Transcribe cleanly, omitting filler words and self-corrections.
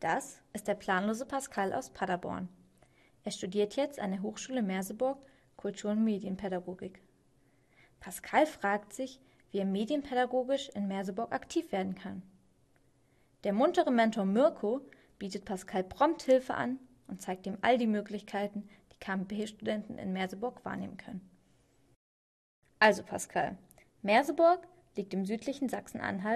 Das ist der planlose Pascal aus Paderborn. Er studiert jetzt an der Hochschule Merseburg Kultur- und Medienpädagogik. Pascal fragt sich, wie er medienpädagogisch in Merseburg aktiv werden kann. Der muntere Mentor Mirko bietet Pascal prompt Hilfe an und zeigt ihm all die Möglichkeiten, die KMP-Studenten in Merseburg wahrnehmen können. Also Pascal, Merseburg liegt im südlichen Sachsen-Anhalt